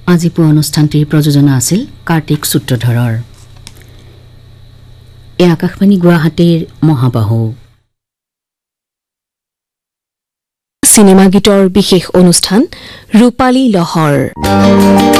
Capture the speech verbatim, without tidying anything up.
আজি পুৱা অনুষ্ঠানটিৰ প্ৰযোজনা আছিল কাৰ্তিক সূত্ৰধৰৰ। এ আকাশবাণী গুৱাহাটীৰ মহাবাহু চিনেমা গীতৰ বিশেষ অনুষ্ঠান ৰূপালী লহৰ।